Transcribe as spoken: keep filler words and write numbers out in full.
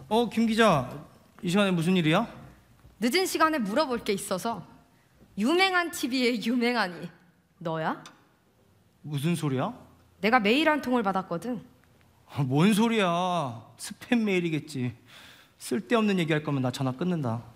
어, 김 기자, 이 시간에 무슨 일이야? 늦은 시간에 물어볼 게 있어서. 유명한 티비의 유명한이 너야? 무슨 소리야? 내가 메일 한 통을 받았거든. 아, 뭔 소리야? 스팸 메일이겠지. 쓸데없는 얘기할 거면 나 전화 끊는다.